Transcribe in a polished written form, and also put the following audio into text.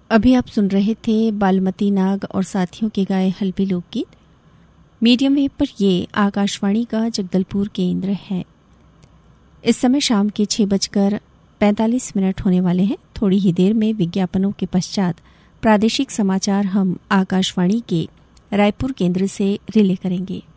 अभी आप सुन रहे थे बालमती नाग और साथियों के गाए हल्बी लोकगीत। मीडियम वेव पर ये आकाशवाणी का जगदलपुर केंद्र है। इस समय शाम के 6:45 होने वाले हैं। थोड़ी ही देर में विज्ञापनों के पश्चात प्रादेशिक समाचार हम आकाशवाणी के रायपुर केंद्र से रिले करेंगे।